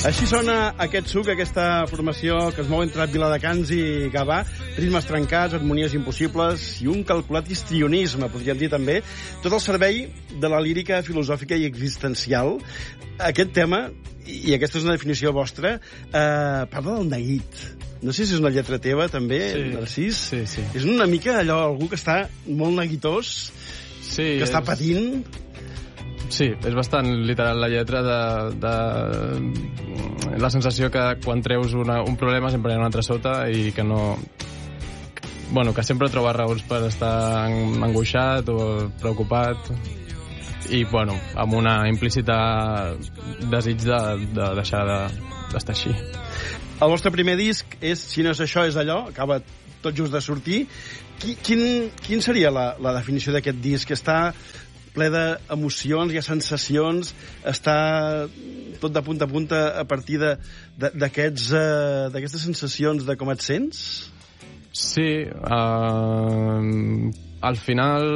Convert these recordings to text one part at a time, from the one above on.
Així sona aquest suc, aquesta formació que es mou entre Viladecans i Gavà, ritmes trencats, harmonies impossibles i un calculat histrionisme, podríem dir també, tot al servei de la lírica filosòfica i existencial. Aquest tema, i aquesta és una definició vostra, parla del neguit. No sé si és una lletra teva, també, sí, Narcís. Sí, sí. És una mica allò, algú que està molt neguitós, sí, que està patint. Sí, és bastant literal la lletra de la sensació que quan treus un problema sempre hi ha un altre sota i que no... Bueno, que sempre troba raons per estar angoixat o preocupat i, bueno, amb una implícita desig de deixar d'estar així. El vostre primer disc és Si no és això, és allò, acaba tot just de sortir. Quin seria la definició d'aquest disc? Està ple d'emocions, hi ha sensacions, està tot de punta a punta a partir d'aquestes sensacions de com et sents? Sí, al final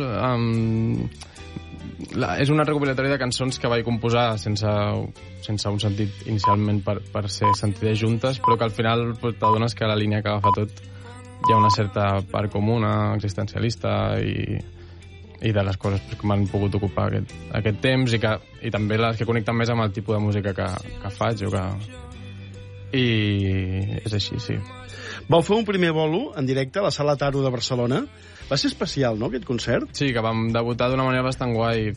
és una recopilatori de cançons que vaig composar sense un sentit inicialment per ser sentides juntes, però que al final t'adones que la línia que agafa tot hi ha una certa part comuna, existencialista i de les coses que m'han pogut ocupar aquest temps i també les que connecten més amb el tipus de música que faig i és així, sí. Vau fer un primer bolo en directe a la Sala Taro de Barcelona. Va ser especial, no, aquest concert? Sí, que vam debutar d'una manera bastant guai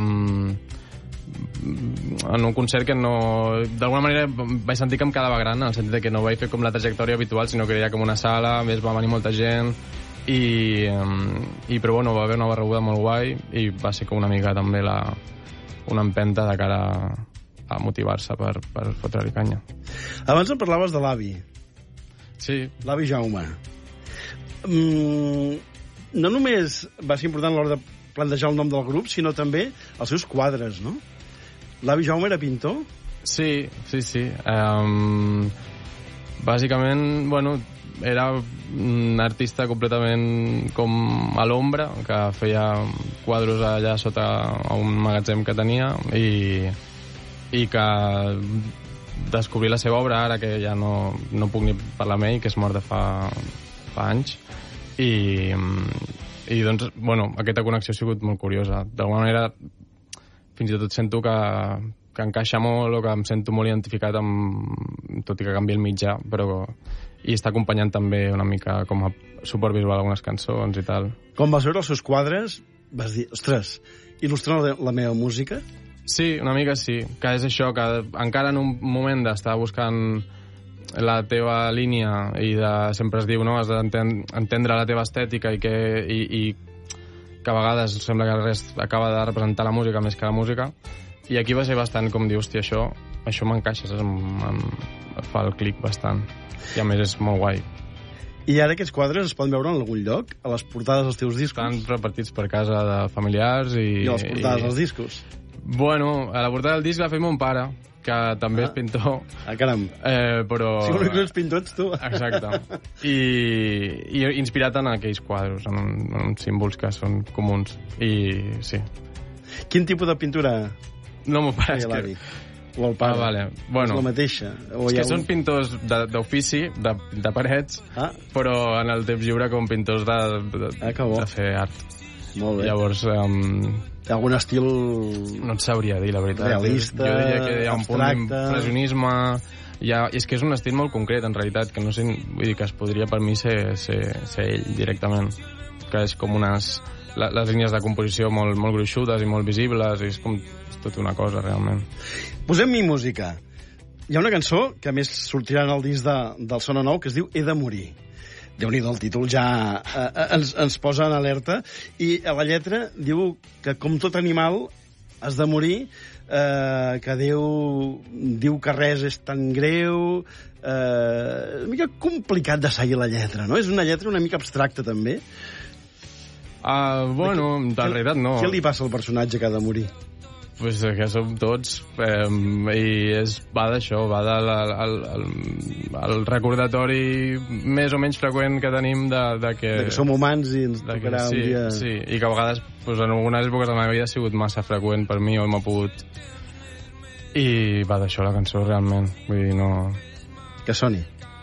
en un concert que no... D'alguna manera vaig sentir que em quedava gran, en el sentit que no vaig fer com la trajectòria habitual, sinó que era com una sala, a més va venir molta gent però bueno, va haver una barreguda molt guai i va ser com una mica també una empenta de cara a motivar-se per fotre-li canya. Abans em parlaves de l'avi. Sí. L'avi Jaume. No només va ser important a l'hora de plantejar el nom del grup, sinó també els seus quadres, no? L'avi Jaume era pintor? Sí. Bàsicament, bueno, era un artista completament com a l'ombra, que feia quadros allà sota un magatzem que tenia i que descobrir la seva obra ara que ja no puc ni parlar amb ell, que és mort de fa anys i doncs, bueno, aquesta connexió ha sigut molt curiosa. D'alguna manera fins i tot sento que encaixa molt o que em sento molt identificat tot i que canvia el mitjà, però i està acompanyant també una mica com a suport visual algunes cançons i tal. Quan vas veure els seus quadres vas dir, ostres, il·lustren la meva música? Sí, una mica sí, que és això, que encara en un moment d'estar buscant la teva línia i sempre es diu, no?, has d'entendre la teva estètica i que a vegades sembla que res acaba de representar la música més que la música, i aquí va ser bastant com dir, hòstia, això m'encaixa, fa el clic bastant. I a més és molt guai. I ara aquests quadres es poden veure en algun lloc? A les portades dels teus discos? Estan repartits per casa de familiars i a les portades dels discos? Bueno, a la portada del disc l'ha fet mon pare, que també és pintor. Caram. Però... Si un que ets pintor ets tu. Exacte. I inspirat en aquells quadres, en símbols que són comuns. I sí. Quin tipus de pintura? No m'ho pareix que... O el pare. Vale. Bueno, és la mateixa. És que són pintors d'ofici, de parets, però en el temps lliure com pintors de fer art. Molt bé. Llavors... algun estil... No et sabria dir, la veritat. Realista, jo diria que hi ha un punt abstracte... d'impressionisme... És que és un estil molt concret, en realitat, que no sé... Vull dir que es podria per mi ser ell, directament. Que és com unes... Les línies de composició molt gruixudes i molt visibles, i és com tota una cosa, realment. Posem-hi música. Hi ha una cançó que, a més, sortirà en el disc del Sona Nou, que es diu He de morir. Déu-n'hi-do, el títol ja ens posa en alerta. I a la lletra diu que, com tot animal, has de morir, que Déu diu que res és tan greu... És una mica complicat de seguir la lletra, no? És una lletra una mica abstracta, també. Bueno, en realitat no. Què li passa al personatge que ha de morir? Pues que som tots i va d'això, va del recordatori més o menys freqüent que tenim de que som humans i ens tocarà un dia... Sí, i que a vegades en algunes èpoques de la meva vida ha sigut massa freqüent per mi, o m'ha pogut I va d'això la cançó, realment. Vull dir, no... Que soni.